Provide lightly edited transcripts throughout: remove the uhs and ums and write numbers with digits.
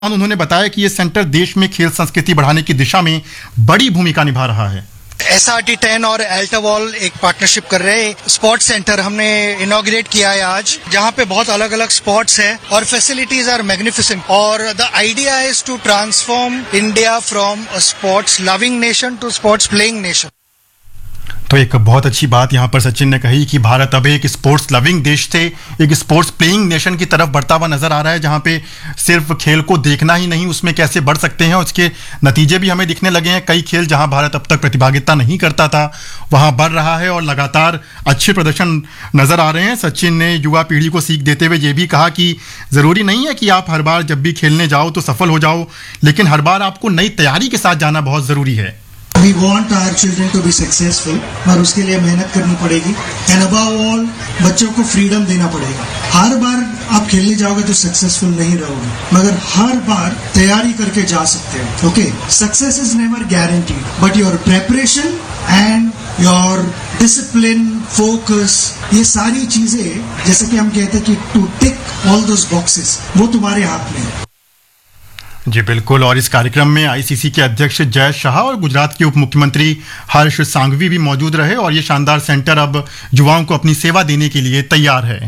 उन्होंने बताया कि ये सेंटर देश में खेल संस्कृति बढ़ाने की दिशा में बड़ी भूमिका निभा रहा है। SRT10 और अल्टावॉल एक पार्टनरशिप कर रहे हैं। स्पोर्ट्स सेंटर हमने इनॉग्रेट किया है आज, जहां पे बहुत अलग अलग स्पोर्ट्स है और फैसिलिटीज आर मैग्निफिसेंट। और the idea is to transform India from a sports loving nation to sports playing nation. तो एक बहुत अच्छी बात यहाँ पर सचिन ने कही कि भारत अब एक स्पोर्ट्स लविंग देश से एक स्पोर्ट्स प्लेइंग नेशन की तरफ बढ़ता हुआ नजर आ रहा है, जहाँ पे सिर्फ खेल को देखना ही नहीं, उसमें कैसे बढ़ सकते हैं उसके नतीजे भी हमें दिखने लगे हैं। कई खेल जहाँ भारत अब तक प्रतिभागिता नहीं करता था वहाँ बढ़ रहा है और लगातार अच्छे प्रदर्शन नजर आ रहे हैं। सचिन ने युवा पीढ़ी को सीख देते हुए ये भी कहा कि ज़रूरी नहीं है कि आप हर बार जब भी खेलने जाओ तो सफल हो जाओ, लेकिन हर बार आपको नई तैयारी के साथ जाना बहुत ज़रूरी है। We want our children to be successful, और उसके लिए मेहनत करनी पड़ेगी। And above all, बच्चों को फ्रीडम देना पड़ेगा। हर बार आप खेलने जाओगे तो सक्सेसफुल नहीं रहोगे, मगर हर बार तैयारी करके जा सकते हो। Okay, success is never guaranteed, but your preparation and your discipline, focus, ये सारी चीजें, जैसे कि हम कहते हैं कि two tick all those boxes, वो तुम्हारे हाथ में है। जी बिल्कुल। और इस कार्यक्रम में आईसीसी के अध्यक्ष जय शाह और गुजरात के उप मुख्यमंत्री हर्ष सांघवी भी मौजूद रहे और ये शानदार सेंटर अब युवाओं को अपनी सेवा देने के लिए तैयार है।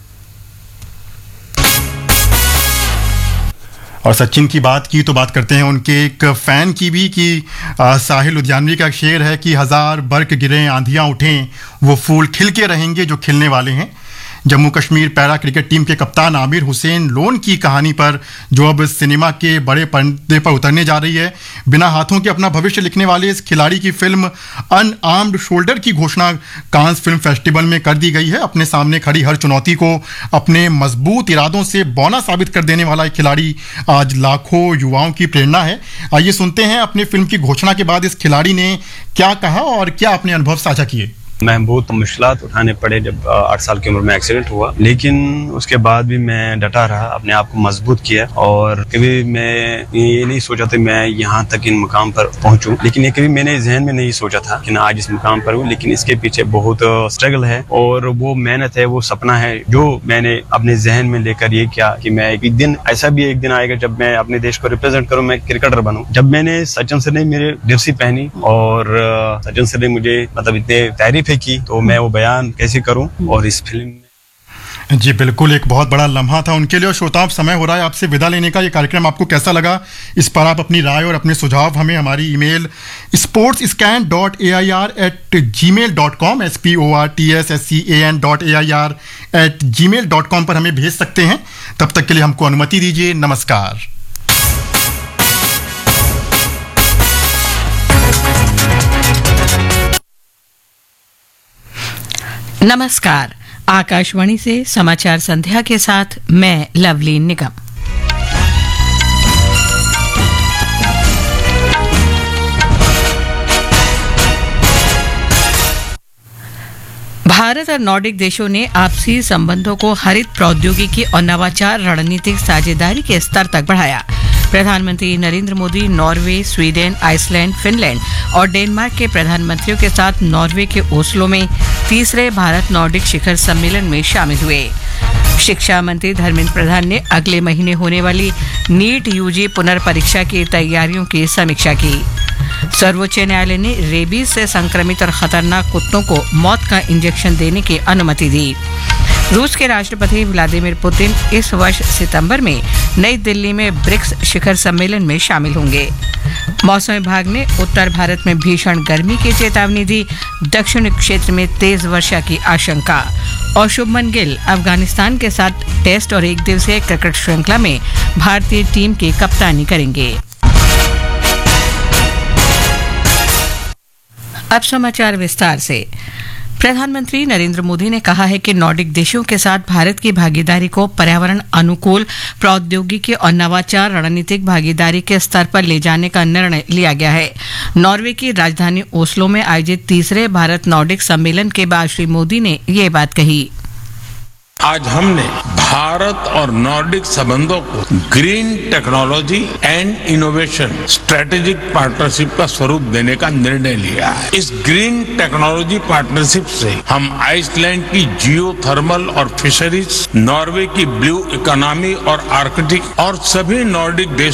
और सचिन की बात की तो बात करते हैं उनके एक फैन की भी कि साहिल उद्यानवी का शेर है कि 1000 बर्क गिरे आंधियां उठें वो फूल खिल के रहेंगे जो खिलने वाले हैं। Jammu Kashmir para cricket team के कप्तान आमिर हुसैन लोन की कहानी पर जो अब सिनेमा के बड़े पर्दे पर उतरने जा रही है, बिना हाथों के अपना भविष्य लिखने वाले इस खिलाड़ी की फिल्म अनआर्म्ड शोल्डर की घोषणा कांस फिल्म फेस्टिवल में कर दी गई है। अपने सामने खड़ी हर चुनौती को अपने मजबूत इरादों से बौना साबित कर देने वाला एक खिलाड़ी आज लाखों युवाओं की प्रेरणा है। आइए सुनते हैं अपने फिल्म की घोषणा के बाद इस खिलाड़ी ने क्या कहा और क्या अपने अनुभव साझा किए। मैं बहुत मुश्किलात उठाने पड़े जब 8 साल की उम्र में एक्सीडेंट हुआ, लेकिन उसके बाद भी मैं डटा रहा, अपने आप को मजबूत किया और कभी मैं ये नहीं सोचा था मैं यहाँ तक इन मुकाम पर पहुँचूं। लेकिन ये कभी मैंने जहन में नहीं सोचा था कि मैं आज इस मुकाम पर हूँ। लेकिन इसके पीछे बहुत स्ट्रगल है और वो मेहनत है, वो सपना है जो मैंने अपने जहन में लेकर ये किया कि मैं एक दिन ऐसा भी एक दिन आएगा जब मैं अपने देश को रिप्रेजेंट करूँ, मैं क्रिकेटर बनूं। जब मैंने सचिन सर ने मेरे जर्सी पहनी और सचिन सर ने मुझे मतलब इतने तारीफ की, तो मैं वो बयान कैसे करूं। और इस फिल्म में जी बिल्कुल एक बहुत बड़ा लम्हा था उनके लिए। और श्रोताओं, समय हो रहा है आपसे विदा लेने का। ये कार्यक्रम आपको कैसा लगा, इस पर आप अपनी राय और अपने सुझाव हमें हमारी ईमेल sportscan.air@gmail.com sportscan.air@gmail.com पर हमें भेज सकते हैं। तब तक के लिए हमको अनुमति दीजिए। नमस्कार। नमस्कार। आकाशवाणी से समाचार संध्या के साथ मैं लवलीन निगम। भारत और नॉर्डिक देशों ने आपसी संबंधों को हरित प्रौद्योगिकी और नवाचार रणनीतिक साझेदारी के स्तर तक बढ़ाया। प्रधानमंत्री Narendra Modi Norway, Sweden, Iceland, Finland और डेनमार्क के प्रधानमंत्रियों के साथ नॉर्वे के ओस्लो में तीसरे भारत नॉर्डिक शिखर सम्मेलन में शामिल हुए। शिक्षा मंत्री धर्मेंद्र प्रधान ने अगले महीने होने वाली नीट यूजी पुनर्परीक्षा की तैयारियों की समीक्षा की। सर्वोच्च न्यायालय ने रेबीज से संक्रमित और खतरनाक कुत्तों को मौत का इंजेक्शन देने की अनुमति दी। रूस के राष्ट्रपति व्लादिमीर पुतिन इस वर्ष सितंबर में नई दिल्ली में ब्रिक्स शिखर सम्मेलन में शामिल होंगे। मौसम विभाग ने उत्तर भारत में भीषण गर्मी की चेतावनी दी। दक्षिणी क्षेत्र में तेज वर्षा की आशंका। और शुभमन गिल अफगानिस्तान के साथ टेस्ट और एक दिवसीय क्रिकेट श्रृंखला में भारतीय टीम की कप्तानी करेंगे। अब समाचार विस्तार से। प्रधानमंत्री नरेंद्र मोदी ने कहा है कि नॉर्डिक देशों के साथ भारत की भागीदारी को पर्यावरण अनुकूल प्रौद्योगिकी और नवाचार रणनीतिक भागीदारी के स्तर पर ले जाने का निर्णय लिया गया है। नॉर्वे की राजधानी ओस्लो में आयोजित तीसरे भारत नॉर्डिक सम्मेलन के बाद श्री मोदी ने ये बात कही। आज हमने भारत और नॉर्डिक संबंधों को green technology and innovation strategic partnership का स्वरूप देने का निर्णय लिया है। इस ग्रीन टेक्नोलॉजी पार्टनरशिप से हम आइसलैंड की जियोथर्मल और फिशरीज, नॉर्वे की ब्लू इकोनॉमी और आर्कटिक और सभी नॉर्डिक देशों